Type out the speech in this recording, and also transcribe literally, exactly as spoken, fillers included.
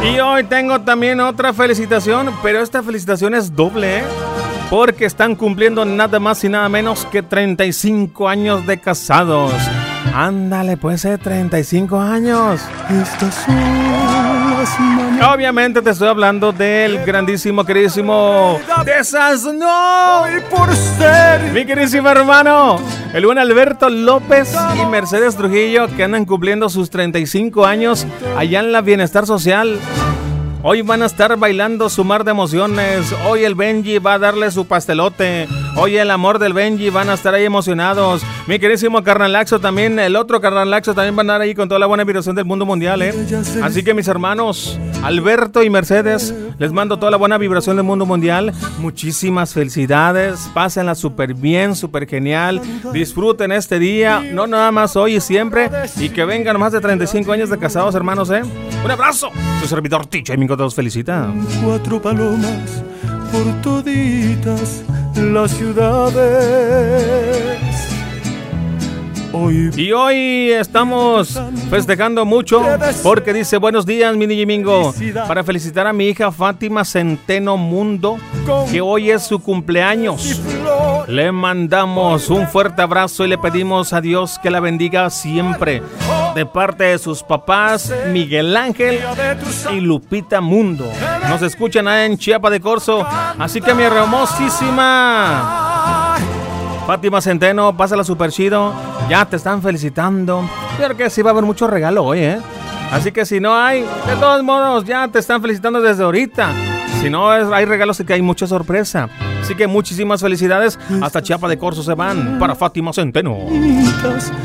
Y hoy tengo también otra felicitación, pero esta felicitación es doble, ¿eh? Porque están cumpliendo nada más y nada menos que treinta y cinco años de casados. Ándale, pues, eh, treinta y cinco años. Estas son las mañanas. Obviamente te estoy hablando del grandísimo, queridísimo Desasno. Por ser mi queridísimo hermano, el buen Alberto López y Mercedes Trujillo, que andan cumpliendo sus treinta y cinco años allá en la Bienestar Social. Hoy van a estar bailando su mar de emociones. Hoy el Benji va a darle su pastelote. Hoy el amor del Benji van a estar ahí emocionados. Mi queridísimo Carnalaxo también, el otro Carnalaxo también van a estar ahí con toda la buena vibración del mundo mundial, ¿eh? Así que mis hermanos, Alberto y Mercedes, les mando toda la buena vibración del mundo mundial. Muchísimas felicidades. Pásenla súper bien, súper genial. Disfruten este día, no nada más hoy y siempre. Y que vengan más de treinta y cinco años de casados, hermanos, ¿eh? Un abrazo. Su servidor Ticha y Mingo te los felicita. Cuatro palomas por toditas las ciudades. Hoy y hoy estamos festejando mucho porque dice buenos días, mi niño Mingo, para felicitar a mi hija Fátima Centeno Mundo, que hoy es su cumpleaños. Le mandamos un fuerte abrazo y le pedimos a Dios que la bendiga siempre, de parte de sus papás Miguel Ángel y Lupita Mundo. Nos escuchan en Chiapa de Corzo, así que mi hermosísima Fátima Centeno, pásala súper chido. Ya te están felicitando. Creo que sí va a haber mucho regalo hoy, ¿eh? Así que si no hay, de todos modos, ya te están felicitando desde ahorita. Si no es, hay regalos, y que hay mucha sorpresa. Así que muchísimas felicidades. Hasta Chiapa de Corzo se van para Fátima Centeno.